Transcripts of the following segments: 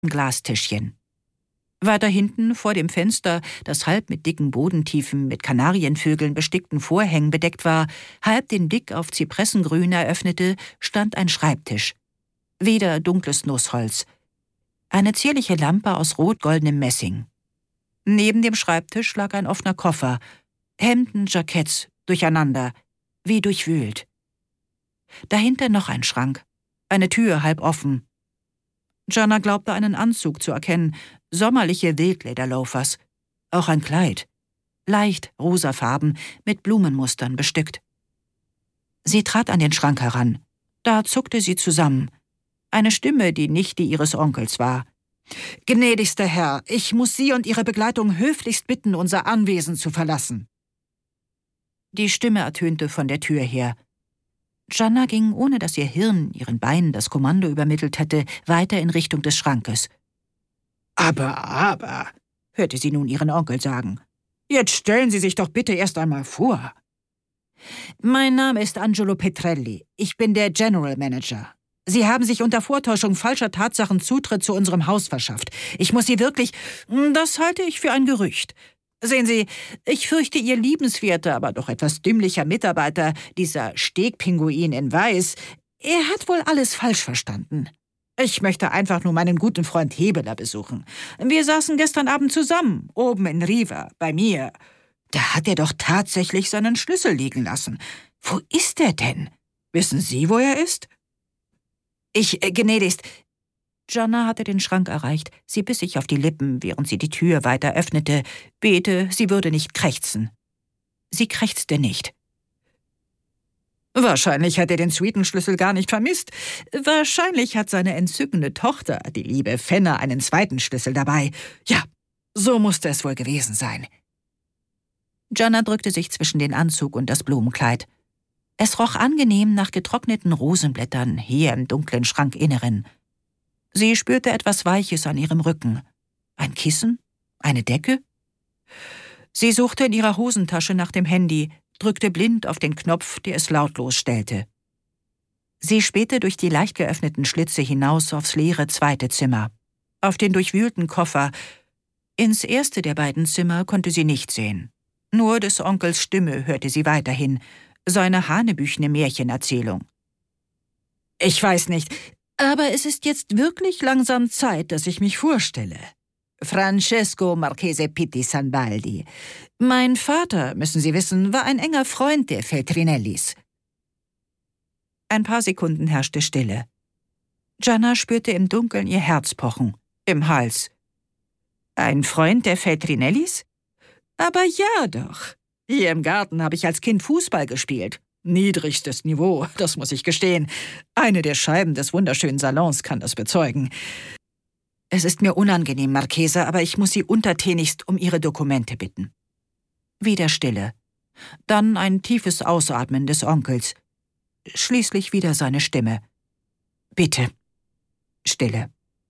Glastischchen. Weiter hinten vor dem Fenster, das halb mit dicken Bodentiefen mit Kanarienvögeln bestickten Vorhängen bedeckt war, halb den Blick auf Zypressengrün eröffnete, stand ein Schreibtisch. Wieder dunkles Nussholz. Eine zierliche Lampe aus rot-goldenem Messing. Neben dem Schreibtisch lag ein offener Koffer. Hemden, Jacketts, durcheinander, wie durchwühlt. Dahinter noch ein Schrank. Eine Tür halb offen. Jana glaubte, einen Anzug zu erkennen, sommerliche Wildlederloafers. Auch ein Kleid. Leicht rosafarben, mit Blumenmustern bestückt. Sie trat an den Schrank heran. Da zuckte sie zusammen. Eine Stimme, die nicht die ihres Onkels war. »Gnädigster Herr, ich muss Sie und Ihre Begleitung höflichst bitten, unser Anwesen zu verlassen.« Die Stimme ertönte von der Tür her. Jana ging, ohne dass ihr Hirn ihren Beinen das Kommando übermittelt hätte, weiter in Richtung des Schrankes. »Aber«, hörte sie nun ihren Onkel sagen, »jetzt stellen Sie sich doch bitte erst einmal vor.« »Mein Name ist Angelo Petrelli. Ich bin der General Manager. Sie haben sich unter Vortäuschung falscher Tatsachen Zutritt zu unserem Haus verschafft. Ich muss Sie wirklich... Das halte ich für ein Gerücht. Sehen Sie, ich fürchte, Ihr liebenswerter, aber doch etwas dümmlicher Mitarbeiter, dieser Stegpinguin in Weiß, er hat wohl alles falsch verstanden. Ich möchte einfach nur meinen guten Freund Hebeler besuchen. Wir saßen gestern Abend zusammen, oben in Riva, bei mir. Da hat er doch tatsächlich seinen Schlüssel liegen lassen. Wo ist er denn? Wissen Sie, wo er ist? Gnädigst. Jana hatte den Schrank erreicht. Sie biss sich auf die Lippen, während sie die Tür weiter öffnete, bete, sie würde nicht krächzen. Sie krächzte nicht. Wahrscheinlich hat er den Suitenschlüssel gar nicht vermisst. Wahrscheinlich hat seine entzückende Tochter, die liebe Fenner, einen zweiten Schlüssel dabei. Ja, so musste es wohl gewesen sein. Jana drückte sich zwischen den Anzug und das Blumenkleid. Es roch angenehm nach getrockneten Rosenblättern hier im dunklen Schrankinneren. Sie spürte etwas Weiches an ihrem Rücken. Ein Kissen? Eine Decke? Sie suchte in ihrer Hosentasche nach dem Handy, drückte blind auf den Knopf, der es lautlos stellte. Sie spähte durch die leicht geöffneten Schlitze hinaus aufs leere zweite Zimmer, auf den durchwühlten Koffer. Ins erste der beiden Zimmer konnte sie nicht sehen. Nur des Onkels Stimme hörte sie weiterhin, seine hanebüchene Märchenerzählung. »Ich weiß nicht, aber es ist jetzt wirklich langsam Zeit, dass ich mich vorstelle. Francesco Marchese Pitti Sanbaldi. Mein Vater, müssen Sie wissen, war ein enger Freund der Feltrinellis.« Ein paar Sekunden herrschte Stille. Jana spürte im Dunkeln ihr Herz pochen, im Hals. »Ein Freund der Feltrinellis? Aber ja doch. Hier im Garten habe ich als Kind Fußball gespielt. Niedrigstes Niveau, das muss ich gestehen. Eine der Scheiben des wunderschönen Salons kann das bezeugen. Es ist mir unangenehm, Marchesa, aber ich muss Sie untertänigst um Ihre Dokumente bitten.« Wieder Stille. Dann ein tiefes Ausatmen des Onkels. Schließlich wieder seine Stimme. »Bitte.« Stille.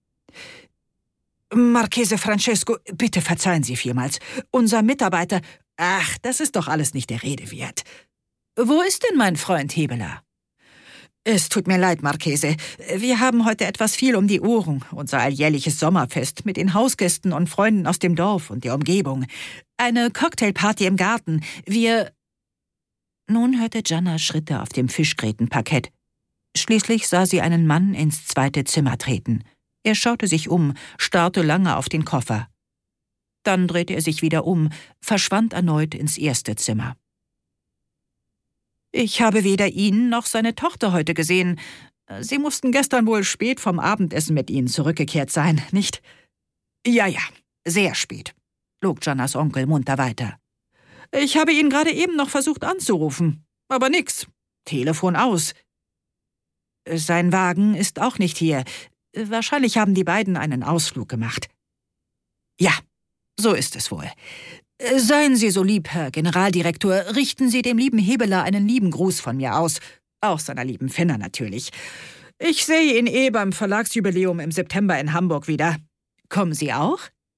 »Marchese Francesco, bitte verzeihen Sie vielmals. Unser Mitarbeiter... Ach, das ist doch alles nicht der Rede wert. Wo ist denn mein Freund Hebeler?« »Es tut mir leid, Marchese. Wir haben heute etwas viel um die Ohren. Unser alljährliches Sommerfest mit den Hausgästen und Freunden aus dem Dorf und der Umgebung. Eine Cocktailparty im Garten. Wir...« Nun hörte Jana Schritte auf dem Fischgrätenparkett. Schließlich sah sie einen Mann ins zweite Zimmer treten. Er schaute sich um, starrte lange auf den Koffer. Dann drehte er sich wieder um, verschwand erneut ins erste Zimmer. »Ich habe weder ihn noch seine Tochter heute gesehen. Sie mussten gestern wohl spät vom Abendessen mit Ihnen zurückgekehrt sein, nicht?« »Ja, sehr spät«, log Janas Onkel munter weiter. »Ich habe ihn gerade eben noch versucht anzurufen, aber nix. Telefon aus. Sein Wagen ist auch nicht hier. Wahrscheinlich haben die beiden einen Ausflug gemacht.« »Ja, so ist es wohl. Seien Sie so lieb, Herr Generaldirektor, richten Sie dem lieben Hebeler einen lieben Gruß von mir aus. Auch seiner lieben Fenner natürlich. Ich sehe ihn beim Verlagsjubiläum im September in Hamburg wieder. Kommen Sie auch?«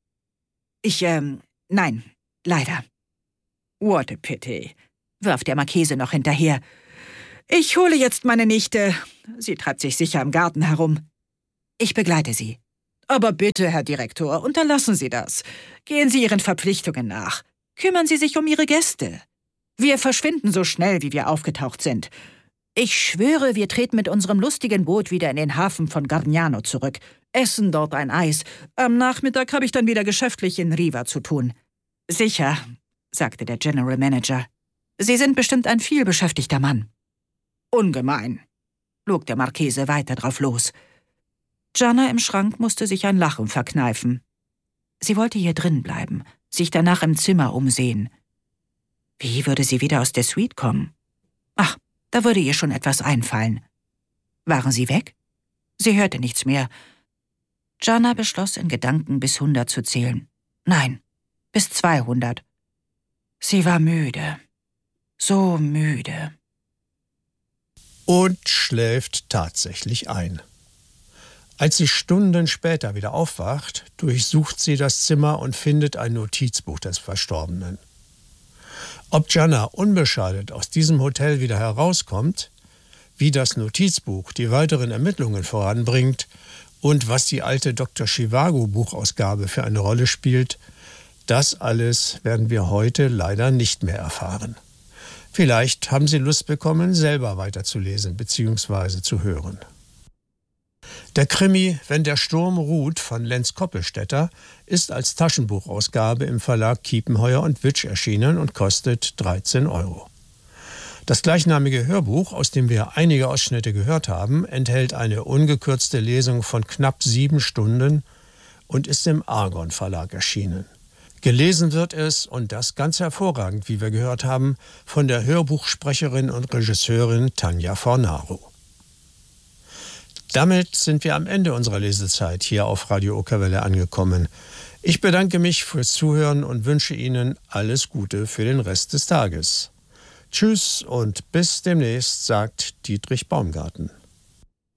Nein, leider.« »What a pity«, warf der Marchese noch hinterher. »Ich hole jetzt meine Nichte. Sie treibt sich sicher im Garten herum. Ich begleite Sie.« Aber bitte, Herr Direktor, unterlassen Sie das. Gehen Sie Ihren Verpflichtungen nach. Kümmern Sie sich um Ihre Gäste. Wir verschwinden so schnell, wie wir aufgetaucht sind. Ich schwöre, wir treten mit unserem lustigen Boot wieder in den Hafen von Gargnano zurück, essen dort ein Eis. Am Nachmittag habe ich dann wieder geschäftlich in Riva zu tun. Sicher, sagte der General Manager. Sie sind bestimmt ein vielbeschäftigter Mann. Ungemein, log der Marchese weiter drauf los. Gianna im Schrank musste sich ein Lachen verkneifen. Sie wollte hier drin bleiben, sich danach im Zimmer umsehen. Wie würde sie wieder aus der Suite kommen? Ach, da würde ihr schon etwas einfallen. Waren sie weg? Sie hörte nichts mehr. Gianna beschloss in Gedanken bis 100 zu zählen. Nein, bis 200. Sie war müde. So müde. Und schläft tatsächlich ein. Als sie Stunden später wieder aufwacht, durchsucht sie das Zimmer und findet ein Notizbuch des Verstorbenen. Ob Gianna unbeschadet aus diesem Hotel wieder herauskommt, wie das Notizbuch die weiteren Ermittlungen voranbringt und was die alte Dr. Zhivago-Buchausgabe für eine Rolle spielt, das alles werden wir heute leider nicht mehr erfahren. Vielleicht haben Sie Lust bekommen, selber weiterzulesen bzw. zu hören. Der Krimi »Wenn der Sturm ruht« von Lenz Koppelstädter ist als Taschenbuchausgabe im Verlag Kiepenheuer und Witsch erschienen und kostet 13 €. Das gleichnamige Hörbuch, aus dem wir einige Ausschnitte gehört haben, enthält eine ungekürzte Lesung von knapp 7 Stunden und ist im Argon Verlag erschienen. Gelesen wird es, und das ganz hervorragend, wie wir gehört haben, von der Hörbuchsprecherin und Regisseurin Tanja Fornaro. Damit sind wir am Ende unserer Lesezeit hier auf Radio Okerwelle angekommen. Ich bedanke mich fürs Zuhören und wünsche Ihnen alles Gute für den Rest des Tages. Tschüss und bis demnächst, sagt Dietrich Baumgarten.